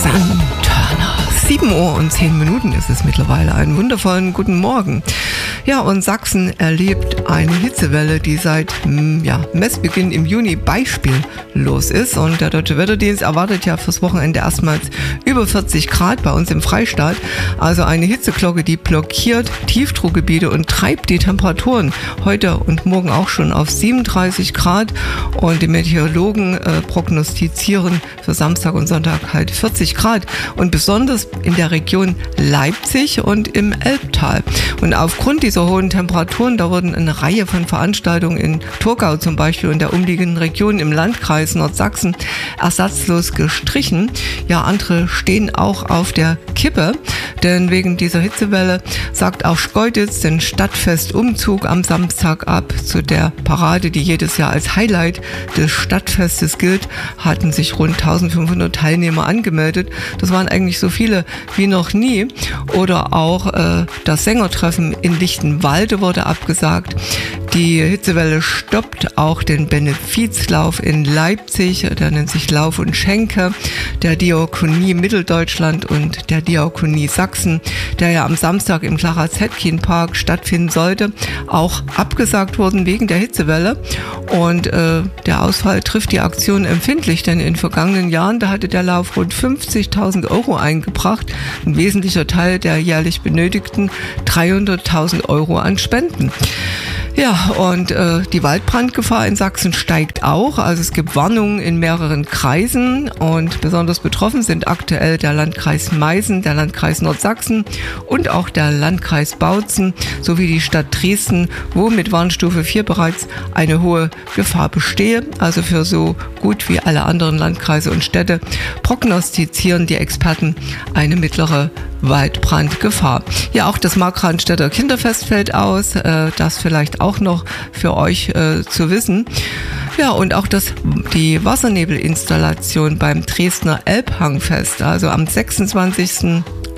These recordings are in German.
Susanne Turner. 7:10 ist es mittlerweile. Einen wundervollen guten Morgen. Ja, und Sachsen erlebt eine Hitzewelle, die seit Messbeginn im Juni beispiellos ist. Und der Deutsche Wetterdienst erwartet ja fürs Wochenende erstmals über 40 Grad bei uns im Freistaat. Also eine Hitzeglocke, die blockiert Tiefdruckgebiete und treibt die Temperaturen heute und morgen auch schon auf 37 Grad. Und die Meteorologen prognostizieren für Samstag und Sonntag halt 40 Grad. Und besonders in der Region Leipzig und im Elbtal. Und aufgrund dieser hohen Temperaturen, da wurden eine Reihe von Veranstaltungen in Thurgau zum Beispiel und der umliegenden Regionen im Landkreis Nordsachsen ersatzlos gestrichen. Ja, andere stehen auch auf der Kippe, denn wegen dieser Hitzewelle sagt auch Schkeuditz den Stadtfestumzug am Samstag ab. Zu der Parade, die jedes Jahr als Highlight des Stadtfestes gilt, hatten sich rund 1500 Teilnehmer angemeldet. Das waren eigentlich so viele wie noch nie. Oder auch das Sängertreffen in Lichtenwalde wurde abgesagt. Die Hitzewelle stoppt auch den Benefizlauf in Leipzig, der nennt sich Lauf und Schenke, der Diakonie Mitteldeutschland und der Diakonie Sachsen, der ja am Samstag im Clara-Zetkin-Park stattfinden sollte, auch abgesagt wurden wegen der Hitzewelle. Und der Ausfall trifft die Aktion empfindlich, denn in vergangenen Jahren, da hatte der Lauf rund 50.000 Euro eingebracht, ein wesentlicher Teil der jährlich benötigten 300.000 Euro an Spenden. Ja, und die Waldbrandgefahr in Sachsen steigt auch. Also es gibt Warnungen in mehreren Kreisen und besonders betroffen sind aktuell der Landkreis Meißen, der Landkreis Nordsachsen und auch der Landkreis Bautzen sowie die Stadt Dresden, wo mit Warnstufe 4 bereits eine hohe Gefahr bestehe. Also für so gut wie alle anderen Landkreise und Städte prognostizieren die Experten eine mittlere Waldbrandgefahr. Ja, auch das Markranstädter Kinderfest fällt aus. Das vielleicht auch noch für euch zu wissen. Ja, und auch die Wassernebelinstallation beim Dresdner Elbhangfest, also am 26.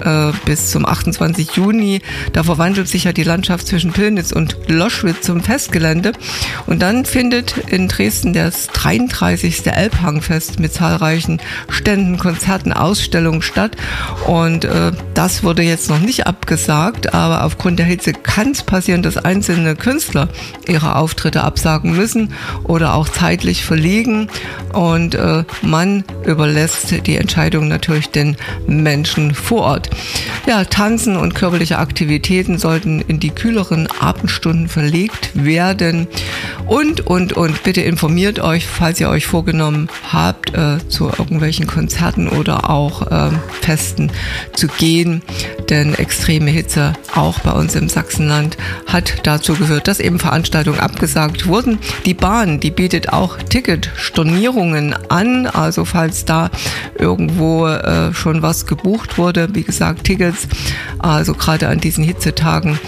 bis zum 28. Juni. Da verwandelt sich ja die Landschaft zwischen Pillnitz und Loschwitz zum Festgelände. Und dann findet in Dresden das 33. Elbhangfest mit zahlreichen Ständen, Konzerten, Ausstellungen statt. Und das wurde jetzt noch nicht abgesagt, aber aufgrund der Hitze kann es passieren, dass einzelne Künstler ihre Auftritte absagen müssen oder auch zeitlich verlegen. Und man überlässt die Entscheidung natürlich den Menschen vor Ort. Ja, Tanzen und körperliche Aktivitäten sollten in die kühleren Abendstunden verlegt werden. Und bitte informiert euch, falls ihr euch vorgenommen habt, zu irgendwelchen Konzerten oder auch Festen zu gehen. Denn extreme Hitze, auch bei uns im Sachsenland, hat dazu geführt, dass eben Veranstaltungen abgesagt wurden. Die Bahn, die bietet auch Ticketstornierungen an. Also falls da irgendwo schon was gebucht wurde, wie gesagt, Tickets, also gerade an diesen Hitzetagen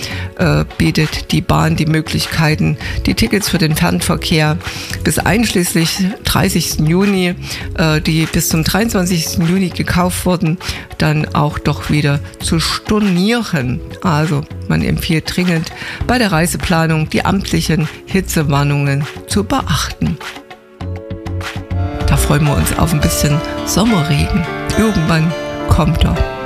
bietet die Bahn die Möglichkeiten, die Tickets für den Fernverkehr bis einschließlich 30. Juni, die bis zum 23. Juni gekauft wurden, dann auch doch wieder zu stornieren. Also man empfiehlt dringend bei der Reiseplanung die amtlichen Hitzewarnungen zu beachten. Da freuen wir uns auf ein bisschen Sommerregen. Irgendwann kommt er.